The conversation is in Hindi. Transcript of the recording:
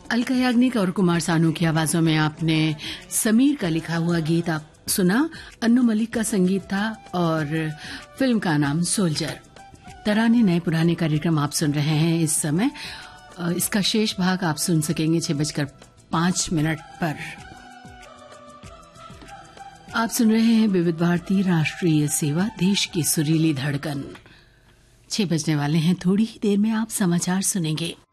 अलका याग्निक और कुमार सानू की आवाजों में आपने समीर का लिखा हुआ गीत आप सुना। अन्नू मलिक का संगीत था और फिल्म का नाम सोल्जर। तराने नए पुराने कार्यक्रम आप सुन रहे हैं इस समय। इसका शेष भाग आप सुन सकेंगे 6:05 पर। आप सुन रहे हैं विविध भारती राष्ट्रीय सेवा, देश की सुरीली धड़कन। 6 बजने वाले हैं, थोड़ी ही देर में आप समाचार सुनेंगे।